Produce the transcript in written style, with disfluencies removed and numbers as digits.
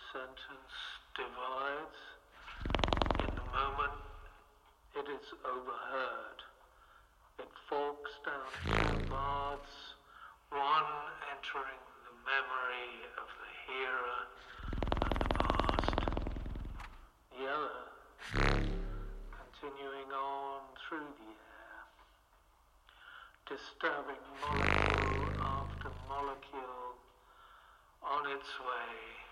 sentence divides. In the moment, it is overheard. It forks down two paths, one entering the memory of the hearer and the past, the other continuing on through the air, disturbing molecule after molecule on its way